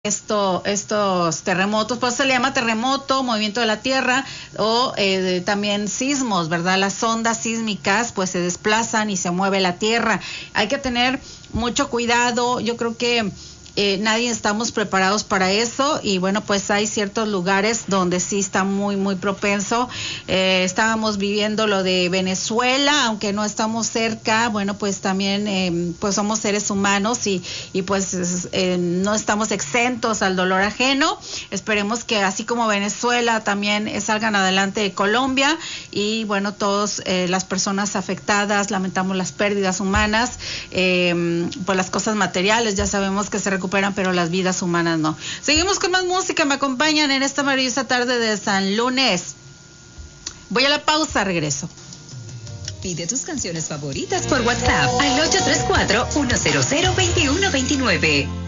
estos terremotos, pues se le llama terremoto, movimiento de la tierra o también sismos, ¿verdad? Las ondas sísmicas pues se desplazan y se mueve la tierra. Hay que tener mucho cuidado. Yo creo que nadie estamos preparados para eso y bueno, pues hay ciertos lugares donde sí está muy propenso. Estábamos viviendo lo de Venezuela, aunque no estamos cerca, bueno, pues también pues somos seres humanos y pues no estamos exentos al dolor ajeno. Esperemos que así como Venezuela también salgan adelante de Colombia y bueno, todas las personas afectadas, lamentamos las pérdidas humanas, pues las cosas materiales ya sabemos que se recuperan, pero las vidas humanas no. Seguimos con más música, me acompañan en esta maravillosa tarde de San Lunes. Voy a la pausa, regreso. Pide tus canciones favoritas por WhatsApp al 834-100-2129.